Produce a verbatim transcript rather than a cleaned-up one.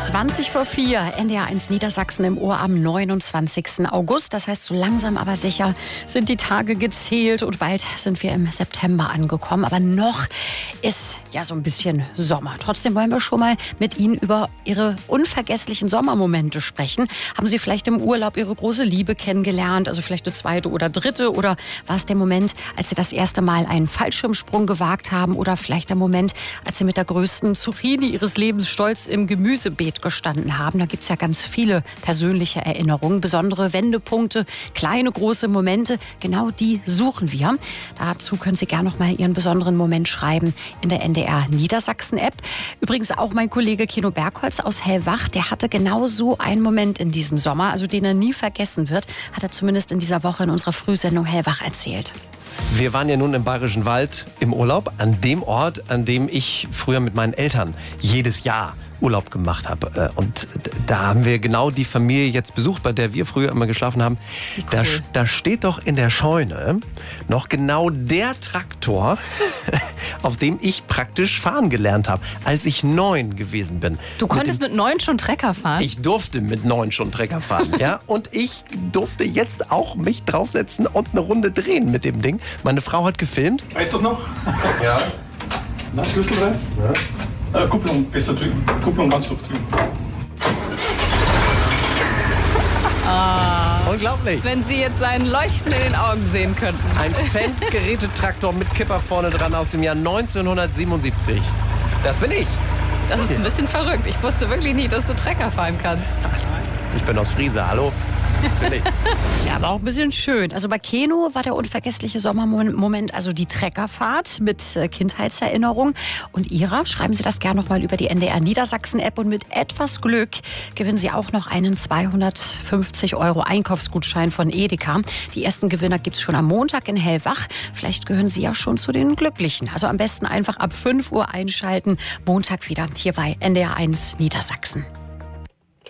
zwanzig vor vier, N D R eins Niedersachsen im Ohr am neunundzwanzigsten August. Das heißt, so langsam aber sicher sind die Tage gezählt und bald sind wir im September angekommen. Aber noch ist ja so ein bisschen Sommer. Trotzdem wollen wir schon mal mit Ihnen über Ihre unvergesslichen Sommermomente sprechen. Haben Sie vielleicht im Urlaub Ihre große Liebe kennengelernt? Also vielleicht eine zweite oder dritte? Oder war es der Moment, als Sie das erste Mal einen Fallschirmsprung gewagt haben? Oder vielleicht der Moment, als Sie mit der größten Zucchini Ihres Lebens stolz im Gemüsebeet gestanden haben? Da gibt es ja ganz viele persönliche Erinnerungen, besondere Wendepunkte, kleine, große Momente. Genau die suchen wir. Dazu können Sie gerne noch mal Ihren besonderen Moment schreiben in der N D R Niedersachsen-App. Übrigens auch mein Kollege Keno Bergholz aus Hellwach, der hatte genau so einen Moment in diesem Sommer, also den er nie vergessen wird, hat er zumindest in dieser Woche in unserer Frühsendung Hellwach erzählt. Wir waren ja nun im Bayerischen Wald im Urlaub, an dem Ort, an dem ich früher mit meinen Eltern jedes Jahr Urlaub gemacht habe. Und da haben wir genau die Familie jetzt besucht, bei der wir früher immer geschlafen haben. Cool. Da, da steht doch in der Scheune noch genau der Traktor, auf dem ich praktisch fahren gelernt habe, als ich neun gewesen bin. Du konntest mit, dem, mit neun schon Trecker fahren? Ich durfte mit neun schon Trecker fahren, ja. Und ich durfte jetzt auch mich draufsetzen und eine Runde drehen mit dem Ding. Meine Frau hat gefilmt. Weißt du das noch? Ja. Na, Schlüssel rein? Ja. Äh, Kupplung besser drüben. Kupplung ganz hoch drüben. Ah, unglaublich. Wenn Sie jetzt seinen Leuchten in den Augen sehen könnten. Ein Fendt-Gerätetraktor mit Kipper vorne dran aus dem Jahr neunzehnhundertsiebenundsiebzig. Das bin ich. Das ist ein bisschen verrückt. Ich wusste wirklich nicht, dass du Trecker fahren kannst. Ich bin aus Friese, hallo. Ja, aber auch ein bisschen schön. Also bei Keno war der unvergessliche Sommermoment, also die Treckerfahrt mit Kindheitserinnerung. Und Ihrer, schreiben Sie das gerne noch mal über die N D R Niedersachsen-App. Und mit etwas Glück gewinnen Sie auch noch einen zweihundertfünfzig Euro Einkaufsgutschein von Edeka. Die ersten Gewinner gibt es schon am Montag in Hellwach. Vielleicht gehören Sie ja schon zu den Glücklichen. Also am besten einfach ab fünf Uhr einschalten. Montag wieder hier bei N D R eins Niedersachsen.